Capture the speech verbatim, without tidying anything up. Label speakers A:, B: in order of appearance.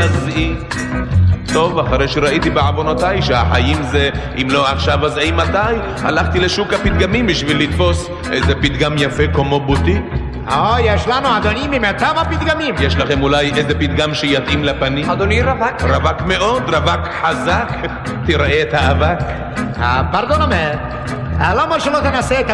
A: גזעי. טוב, אחרי שראיתי בעוונותיי שהחיים זה אם לא עכשיו אז אי מתי, הלכתי לשוק הפתגמים בשביל לתפוס איזה פתגם יפה כמו בוטיק.
B: או, יש לנו אדוני ממיטב הפתגמים.
A: יש לכם אולי איזה פתגם שיתאים לפנים?
C: אדוני רווק.
A: רווק מאוד, רווק חזק. תראה את האבק.
B: פרדונומה, למה שלא תנסה את